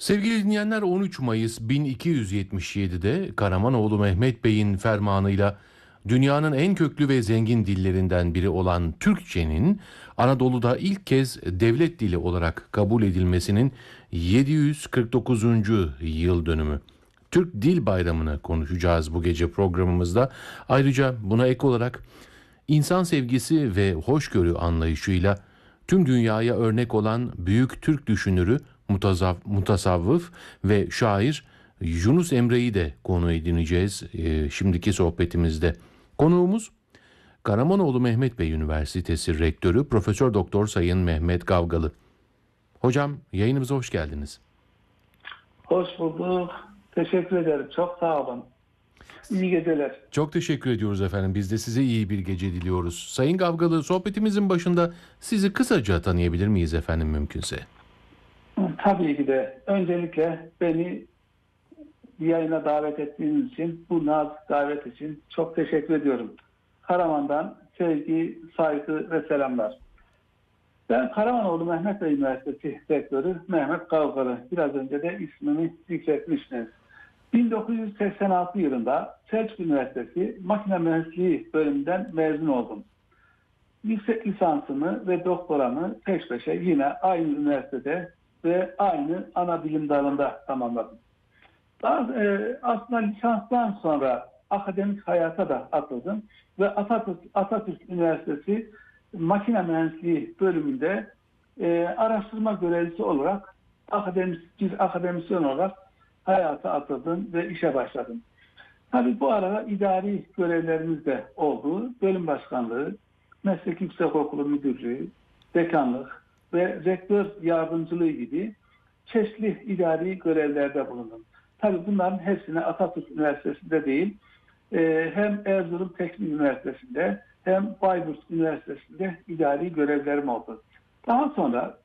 Sevgili dinleyenler, 13 Mayıs 1277'de Karamanoğlu Mehmet Bey'in fermanıyla dünyanın en köklü ve zengin dillerinden biri olan Türkçenin Anadolu'da ilk kez devlet dili olarak kabul edilmesinin 749. yıl dönümü. Türk Dil Bayramı'nı konuşacağız bu gece programımızda. Ayrıca buna ek olarak insan sevgisi ve hoşgörü anlayışıyla tüm dünyaya örnek olan büyük Türk düşünürü, mutasavvıf ve şair Yunus Emre'yi de konu edineceğiz şimdiki sohbetimizde. Konuğumuz Karamanoğlu Mehmet Bey Üniversitesi Rektörü Profesör Doktor Sayın Mehmet Gavgalı. Hocam, yayınımıza hoş geldiniz. Hoş bulduk. Teşekkür ederim. Çok sağ olun. İyi geceler. Çok teşekkür ediyoruz efendim. Biz de size iyi bir gece diliyoruz. Sayın Gavgalı, sohbetimizin başında sizi kısaca tanıyabilir miyiz efendim mümkünse? Tabii ki de. Öncelikle beni yayına davet ettiğiniz için, bu nazik davet için çok teşekkür ediyorum. Karaman'dan sevgi, saygı ve selamlar. Ben Karamanoğlu Mehmet Bey Üniversitesi Rektörü Mehmet Gavgalı. Biraz önce de ismini zikretmiştiniz. 1986 yılında Selçuk Üniversitesi Makine Mühendisliği bölümünden mezun oldum. Yüksek lisansımı ve doktoramı peş peşe yine aynı üniversitede ve aynı ana bilim dalında tamamladım. Aslında lisanstan sonra akademik hayata da atıldım ve Atatürk Üniversitesi Makine Mühendisliği bölümünde araştırma görevlisi olarak akademisyen olarak hayata atıldım ve işe başladım. Tabii bu arada idari görevlerimiz de oldu. Bölüm başkanlığı, meslek yüksekokulu müdürlüğü, dekanlık ve rektör yardımcılığı gibi çeşitli idari görevlerde bulundum. Tabii bunların hepsine Atatürk Üniversitesi'nde değil, hem Erzurum Teknik Üniversitesi'nde hem Bayburt Üniversitesi'nde idari görevlerim oldu. Daha sonra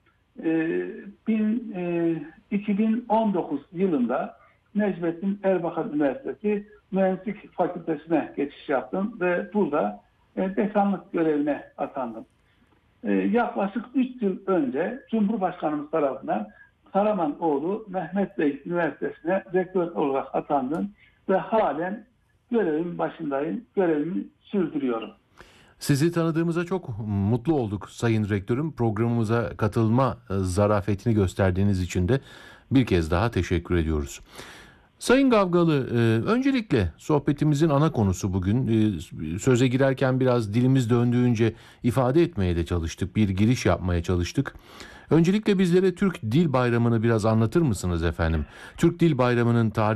2019 yılında Necmettin Erbakan Üniversitesi Mühendislik Fakültesine geçiş yaptım ve burada dekanlık görevine atandım. Yaklaşık 3 yıl önce Cumhurbaşkanımız tarafından Karamanoğlu Mehmet Bey Üniversitesi'ne rektör olarak atandım ve halen görevimin başındayım, görevimi sürdürüyorum. Sizi tanıdığımıza çok mutlu olduk Sayın Rektörüm. Programımıza katılma zarafetini gösterdiğiniz için de bir kez daha teşekkür ediyoruz. Sayın Gavgalı, öncelikle sohbetimizin ana konusu bugün. Söze girerken biraz dilimiz döndüğünce ifade etmeye de çalıştık, bir giriş yapmaya çalıştık. Öncelikle bizlere Türk Dil Bayramı'nı biraz anlatır mısınız efendim? Türk Dil Bayramı'nın tarihi